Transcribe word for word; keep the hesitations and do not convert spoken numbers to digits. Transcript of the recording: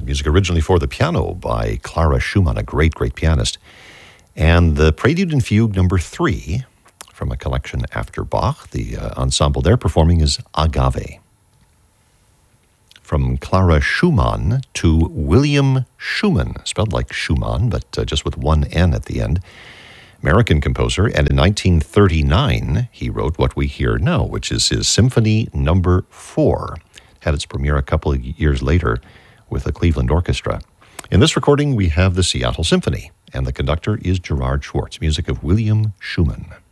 music originally for the piano by Clara Schumann, a great, great pianist. And the Prelude and Fugue number three from a collection after Bach. The uh, ensemble they're performing is Agave. From Clara Schumann to William Schumann, spelled like Schumann, but uh, just with one N at the end. American composer, and in nineteen thirty-nine, he wrote what we hear now, which is his Symphony Number Four. Had its premiere a couple of years later with the Cleveland Orchestra. In this recording, we have the Seattle Symphony, and the conductor is Gerard Schwartz, music of William Schumann.